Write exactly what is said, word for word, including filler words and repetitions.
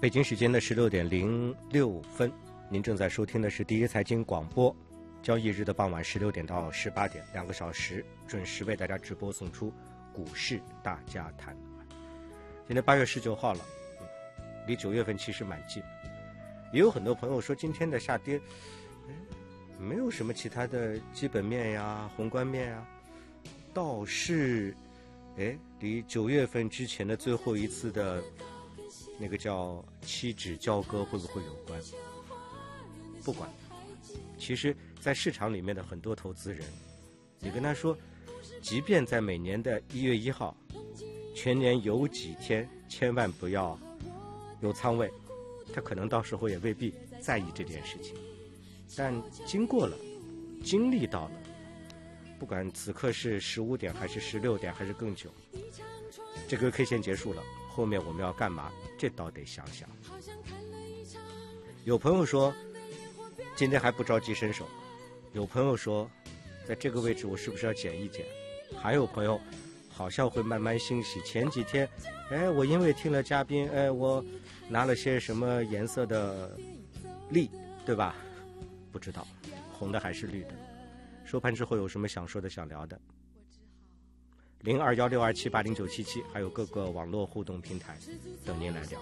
北京时间的十六点零六分，您正在收听的是第一财经广播，交易日的傍晚十六点到十八点，两个小时准时为大家直播送出股市大家谈。今天八月十九号了，离九月份其实蛮近。也有很多朋友说今天的下跌，没有什么其他的基本面呀、宏观面呀，倒是，哎，离九月份之前的最后一次的那个叫期指交割会不会有关？不管，其实，在市场里面的很多投资人，你跟他说，即便在每年的一月一号，全年有几天千万不要有仓位，他可能到时候也未必在意这件事情。但经过了，经历到了，不管此刻是十五点还是十六点还是更久，这个 K 线结束了，后面我们要干嘛？这倒得想想。有朋友说今天还不着急伸手，有朋友说在这个位置我是不是要减一减，还有朋友好像会慢慢欣喜，前几天哎，我因为听了嘉宾，哎，我拿了些什么颜色的利，对吧？不知道红的还是绿的。收盘之后有什么想说的想聊的，零二幺六二七八零九七七，还有各个网络互动平台等您来聊。